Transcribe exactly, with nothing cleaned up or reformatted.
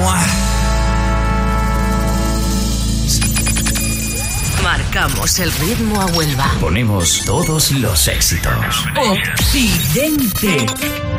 Marcamos el ritmo a Huelva. Ponemos todos los éxitos. Occidente.